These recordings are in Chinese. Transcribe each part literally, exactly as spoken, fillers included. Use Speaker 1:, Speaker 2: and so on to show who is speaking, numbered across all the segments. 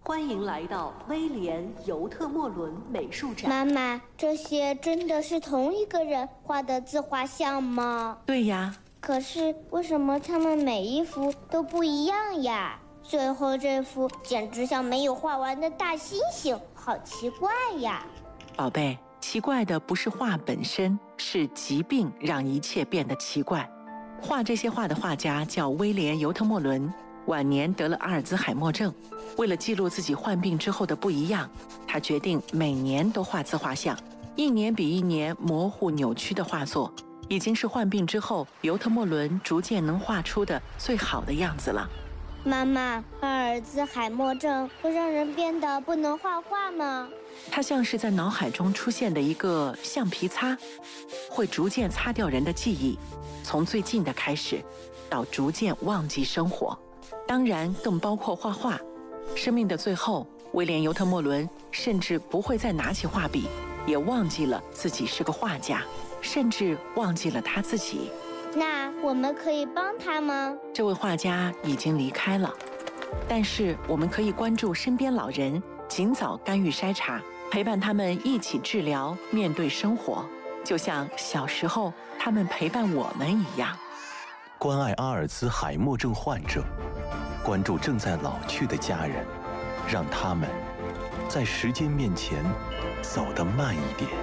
Speaker 1: 欢迎来到威廉·尤特莫伦美术展。
Speaker 2: 妈妈，这些真的是同一个人画的自画像吗？
Speaker 3: 对呀。
Speaker 2: 可是为什么他们每一幅都不一样呀？最后这幅简直像没有画完的大猩猩，好奇怪呀！
Speaker 3: 宝贝，奇怪的不是画本身，是疾病让一切变得奇怪。画这些画的画家叫威廉·尤特莫伦，晚年得了阿尔兹海默症。为了记录自己患病之后的不一样，他决定每年都画自画像，一年比一年模糊扭曲的画作，已经是患病之后尤特莫伦逐渐能画出的最好的样子了。
Speaker 2: 妈妈，阿尔兹海默症会让人变得不能画画吗？
Speaker 3: 它像是在脑海中出现的一个橡皮擦，会逐渐擦掉人的记忆，从最近的开始，到逐渐忘记生活，当然更包括画画。生命的最后，威廉·尤特莫伦甚至不会再拿起画笔，也忘记了自己是个画家，甚至忘记了他自己。
Speaker 2: 那我们可以帮他吗？
Speaker 3: 这位画家已经离开了，但是我们可以关注身边老人，尽早干预筛查，陪伴他们一起治疗，面对生活，就像小时候他们陪伴我们一样。
Speaker 4: 关爱阿尔兹海默症患者，关注正在老去的家人，让他们在时间面前走得慢一点。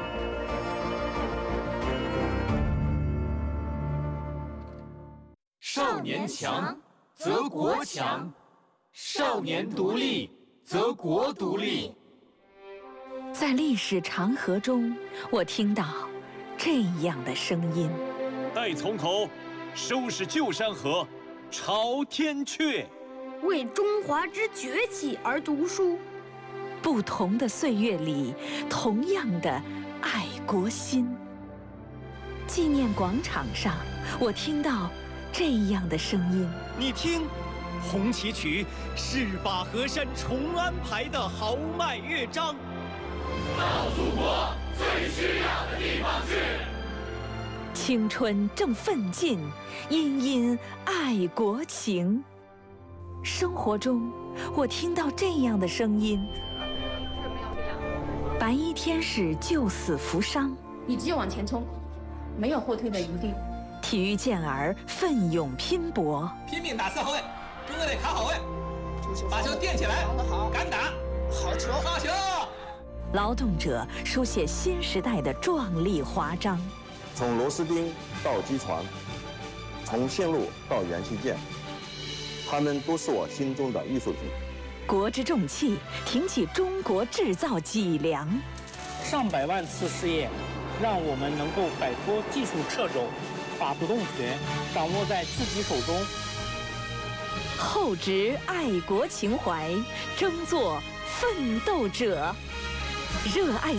Speaker 5: 少年强则国强，少年独立则国独立。
Speaker 6: 在历史长河中，我听到这样的声音：
Speaker 7: 待从头，收拾旧山河，朝天阙。
Speaker 8: 为中华之崛起而读书。
Speaker 6: 不同的岁月里，同样的爱国心。纪念广场上，我听到这样的声音：
Speaker 7: 你听，红旗曲是把河山重安排的豪迈乐章。
Speaker 5: 到祖国最需要的地方去。
Speaker 6: 青春正奋进，殷殷爱国情。生活中，我听到这样的声音：白衣天使救死扶伤，
Speaker 9: 你只有往前冲，没有后退的余地。
Speaker 6: 体育健儿奋勇拼搏，
Speaker 10: 拼命打侧后卫，中卫得卡好位，把球垫起来，敢打，好球，好球！
Speaker 6: 劳动者书写新时代的壮丽华章。
Speaker 11: 从螺丝钉到机床，从线路到元器件，他们都是我心中的艺术品。
Speaker 6: 国之重器，挺起中国制造脊梁。
Speaker 12: 上百万次试验，让我们能够摆脱技术掣肘，把主动权掌握在自己手中。
Speaker 6: 厚植爱国情怀，争做奋斗者，热爱